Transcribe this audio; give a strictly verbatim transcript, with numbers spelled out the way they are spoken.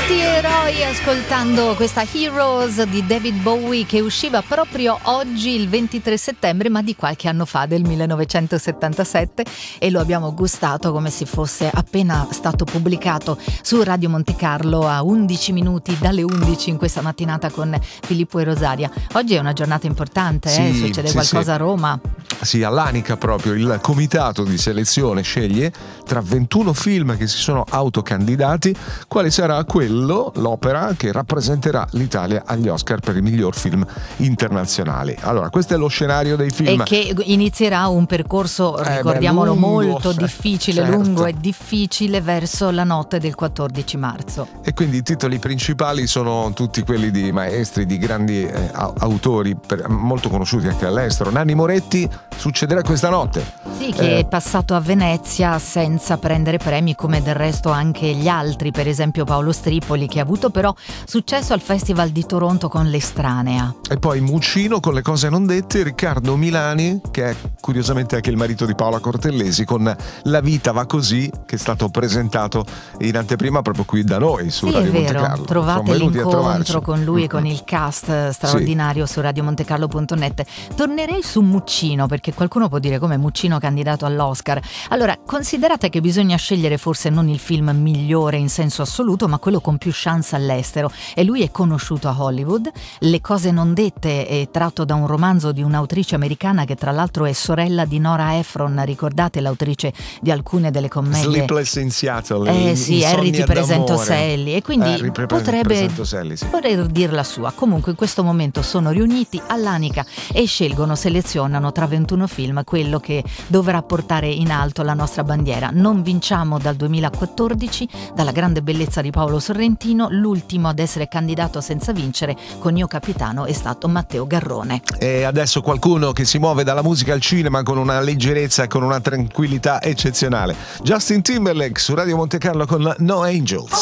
Tutti eroi ascoltando questa Heroes di David Bowie, che usciva proprio oggi il ventitré settembre, ma di qualche anno fa, del millenovecentosettantasette, e lo abbiamo gustato come se fosse appena stato pubblicato su Radio Monte Carlo a undici minuti dalle undici in questa mattinata con Filippo e Rosaria. Oggi è una giornata importante, sì, eh? Succede sì, qualcosa sì. a Roma. Sì, all'Anica proprio il comitato di selezione sceglie tra ventuno film che si sono autocandidati quale sarà quello, l'opera che rappresenterà l'Italia agli Oscar per il miglior film internazionale. Allora, questo è lo scenario dei film. E che inizierà un percorso, eh ricordiamolo, beh, lungo, molto eh, difficile, certo. lungo e difficile verso la notte del quattordici marzo. E quindi i titoli principali sono tutti quelli di maestri, di grandi eh, autori per, molto conosciuti anche all'estero. Nanni Moretti, Succederà questa notte. Sì, che eh. è passato a Venezia senza prendere premi, come del resto anche gli altri, per esempio Paolo Stripoli, che ha avuto però successo al Festival di Toronto con L'Estranea. E poi Muccino con Le cose non dette, Riccardo Milani, che è curiosamente anche il marito di Paola Cortellesi, con La vita va così, che è stato presentato in anteprima proprio qui da noi su sì, Radio è vero. Monte Carlo. Trovate l'incontro con lui mm-hmm. e con il cast straordinario sì. su radio monte carlo punto net. Tornerei su Muccino, perché qualcuno può dire come Muccino candidato all'Oscar. Allora, considerate che bisogna scegliere forse non il film migliore in senso assoluto, ma quello con più chance all'estero, e lui è conosciuto a Hollywood. Le cose non dette è tratto da un romanzo di un'autrice americana che tra l'altro è sorella di Nora Ephron, ricordate, l'autrice di alcune delle commedie Sleepless in Seattle, eh in, sì, Harry ti presento Sally, e quindi Harry potrebbe Sally, sì. poter dir la sua. Comunque in questo momento sono riuniti all'Anica e scelgono, selezionano tra ventuno film quello che dovrà portare in alto la nostra bandiera. Non vinciamo dal duemilaquattordici, dalla grande bellezza di Paolo Sorrentino. L'ultimo ad essere candidato senza vincere con Io Capitano è stato Matteo Garrone. E adesso qualcuno che si muove dalla musica al cinema con una leggerezza e con una tranquillità eccezionale. Justin Timberlake su Radio Monte Carlo con No Angels.